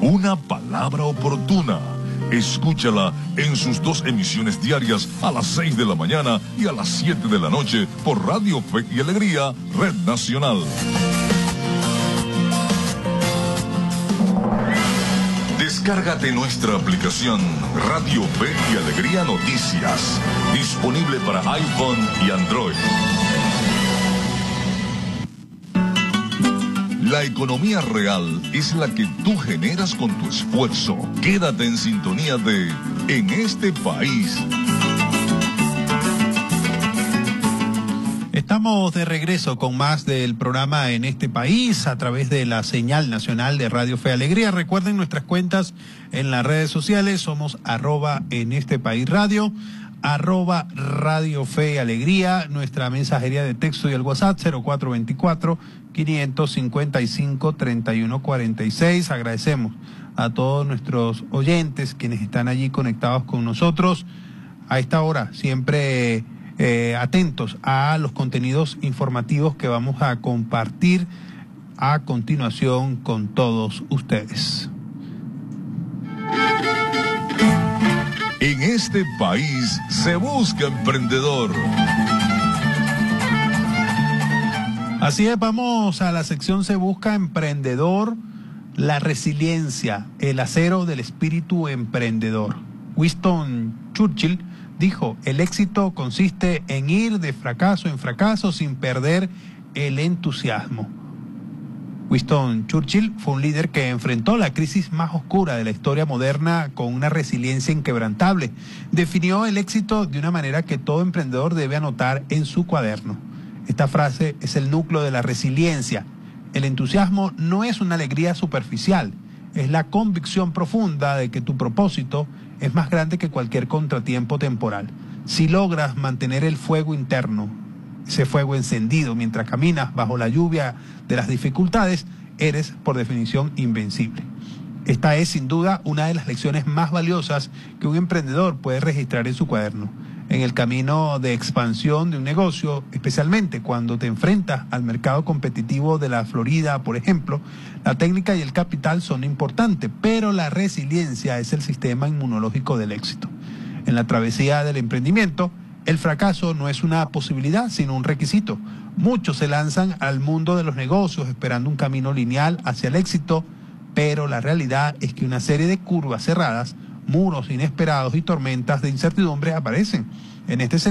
Una palabra oportuna. Escúchala en sus 2 emisiones diarias a las 6 de la mañana y a las 7 de la noche por Radio Fe y Alegría, Red Nacional. Descárgate nuestra aplicación Radio Fe y Alegría Noticias, disponible para iPhone y Android. La economía real es la que tú generas con tu esfuerzo. Quédate en sintonía de En este país. Estamos de regreso con más del programa En este país a través de la señal nacional de Radio Fe y Alegría. Recuerden nuestras cuentas en las redes sociales. Somos @En este país radio, @Radio Fe y Alegría. Nuestra mensajería de texto y el WhatsApp 0424-555-3146. Agradecemos a todos nuestros oyentes quienes están allí conectados con nosotros a esta hora, siempre atentos a los contenidos informativos que vamos a compartir a continuación con todos ustedes. En este país se busca emprendedor. Así es, vamos a la sección Se Busca Emprendedor, la resiliencia, el acero del espíritu emprendedor. Winston Churchill dijo: el éxito consiste en ir de fracaso en fracaso sin perder el entusiasmo. Winston Churchill fue un líder que enfrentó la crisis más oscura de la historia moderna con una resiliencia inquebrantable. Definió el éxito de una manera que todo emprendedor debe anotar en su cuaderno. Esta frase es el núcleo de la resiliencia. El entusiasmo no es una alegría superficial, es la convicción profunda de que tu propósito es más grande que cualquier contratiempo temporal. Si logras mantener el fuego interno, ese fuego encendido mientras caminas bajo la lluvia de las dificultades, eres por definición invencible. Esta es sin duda una de las lecciones más valiosas que un emprendedor puede registrar en su cuaderno. En el camino de expansión de un negocio, especialmente cuando te enfrentas al mercado competitivo de la Florida, por ejemplo, la técnica y el capital son importantes, pero la resiliencia es el sistema inmunológico del éxito. En la travesía del emprendimiento, el fracaso no es una posibilidad, sino un requisito. Muchos se lanzan al mundo de los negocios esperando un camino lineal hacia el éxito, pero la realidad es que una serie de curvas cerradas, muros inesperados y tormentas de incertidumbre aparecen. En este sentido,